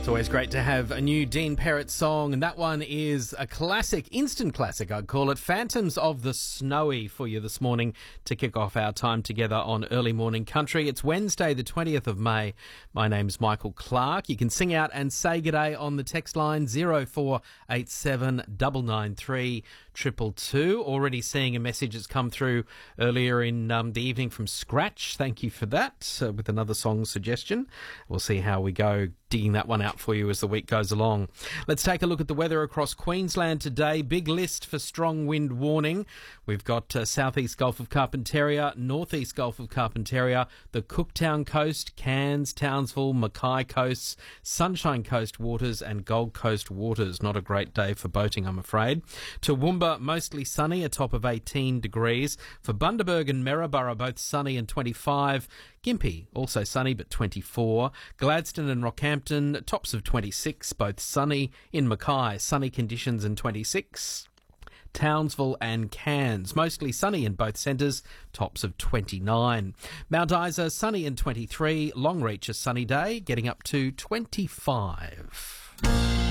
Always great to have a new Dean Perrott song, and that one is a classic, instant classic, I'd call it. Phantoms of the Snowy for you this morning to kick off our time together on Early Morning Country. It's Wednesday, the 20th of May. My name's Michael Clark. You can sing out and say g'day on the text line 0487 993 222. Already seeing a message that's come through earlier in the evening from Scratch. Thank you for that, with another song suggestion. We'll see how we go digging that one out for you as the week goes along. Let's take a look at the weather across Queensland today. Big list for strong wind warning. We've got southeast Gulf of Carpentaria, northeast Gulf of Carpentaria, the Cooktown Coast, Cairns, Townsville, Mackay Coasts, Sunshine Coast waters and Gold Coast waters. Not a great day for boating, I'm afraid. Toowoomba, mostly sunny, a top of 18 degrees. For Bundaberg and Maryborough, both sunny and 25. Gympie, also sunny but 24. Gladstone and Rockhampton, tops of 26, both sunny. In Mackay, sunny conditions and 26. Townsville and Cairns, mostly sunny in both centres, tops of 29. Mount Isa, sunny and 23. Longreach, a sunny day, getting up to 25.